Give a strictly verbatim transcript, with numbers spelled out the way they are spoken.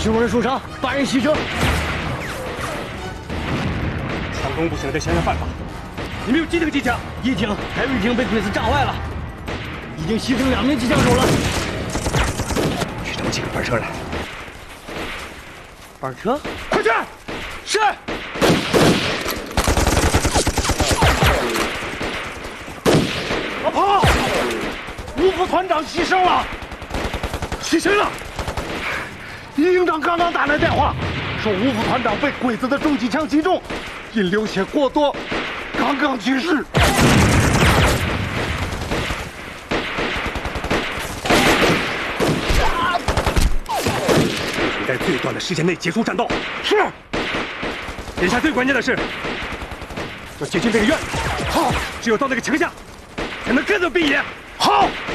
许多人受伤，八人牺牲。 长工不行，得想想办法。你们有几挺机枪？ 一挺，还有一挺被鬼子炸坏了，已经牺牲两名机枪手了。 去找几个板车来。 板车， 快去！是。 老跑！吴副团长牺牲了， 牺牲了。 李营长刚刚打来电话，说吴副团长被鬼子的重机枪击中，因流血过多，刚刚去世。 在最短的时间内结束战斗。 是。 眼下最关键的是要解决这个院。 好， 只有到那个城下，才能根本闭野。 好。